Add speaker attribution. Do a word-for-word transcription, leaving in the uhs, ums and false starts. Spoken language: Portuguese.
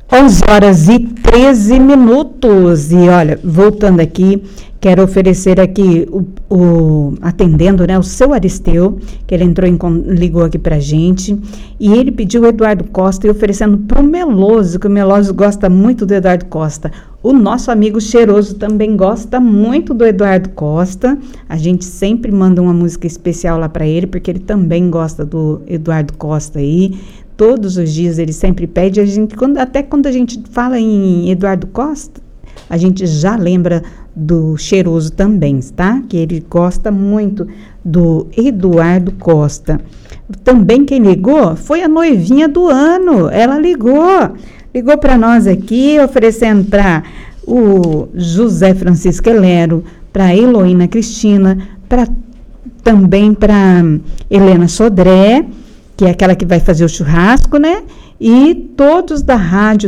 Speaker 1: onze horas e treze minutos. E olha, voltando aqui, quero oferecer aqui, o, o, atendendo, né, o seu Aristeu, que ele entrou em, ligou aqui pra gente, e ele pediu o Eduardo Costa e oferecendo pro Meloso, que o Meloso gosta muito do Eduardo Costa. O nosso amigo Cheiroso também gosta muito do Eduardo Costa. A gente sempre manda uma música especial lá para ele, porque ele também gosta do Eduardo Costa aí. Todos os dias ele sempre pede, a gente, quando, até quando a gente fala em Eduardo Costa, a gente já lembra do Cheiroso também, tá? Que ele gosta muito do Eduardo Costa. Também quem ligou foi a noivinha do ano, ela ligou, ligou para nós aqui, oferecendo para o José Francisco Helero, para a Heloína Cristina, pra, também para Helena Sodré, que é aquela que vai fazer o churrasco, né? E todos da rádio